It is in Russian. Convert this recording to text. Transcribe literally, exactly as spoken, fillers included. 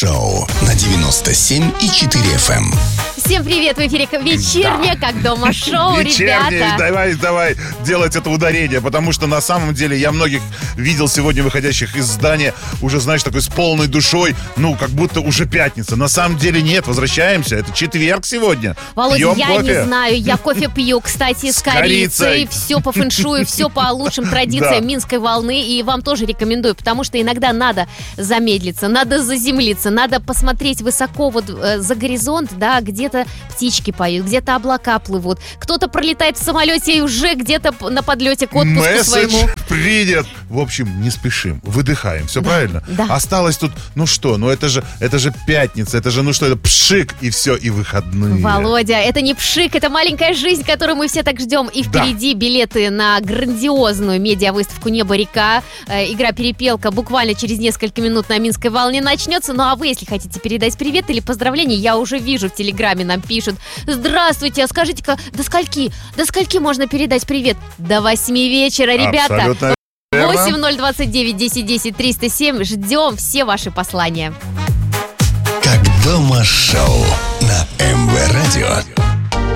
Шоу на девяносто семь и четыре эф эм. Всем привет, в эфире вечернее, да. Как дома шоу, вечернее, ребята. Давай, давай делать это ударение, потому что на самом деле я многих видел сегодня выходящих из здания уже, знаешь, такой с полной душой, ну, как будто уже пятница. На самом деле нет, возвращаемся, это четверг сегодня. Володя, Пьем я кофе. не знаю, я кофе пью, кстати, с, С корицей. корицей. Все по фэншую, все по лучшим традициям Да. Минской волны. И вам тоже рекомендую, потому что иногда надо замедлиться, надо заземлиться, надо посмотреть высоко вот э, за горизонт, да, где-то птички поют, где-то облака плывут, кто-то пролетает в самолете и уже где-то на подлете к отпуску Месседж своему. принят. В общем, не спешим, выдыхаем, все правильно? да. Осталось тут, ну что, ну это же, это же пятница, это же, ну что, это пшик, и все, и выходные. Володя, это не пшик, это маленькая жизнь, которую мы все так ждем. И Да. впереди билеты на грандиозную медиавыставку «Небо-река». Э, игра «Перепелка» буквально через несколько минут на Минской волне начнется. Ну а вы, если хотите передать привет или поздравления, я уже вижу, в Телеграме нам пишут: здравствуйте, а скажите-ка, до скольки, до скольки можно передать привет? До восьми вечера, ребята. Абсолютно верно. восемь ноль двадцать девять десять десять триста семь. Ждем все ваши послания. Как дома шоу на эм вэ Радио.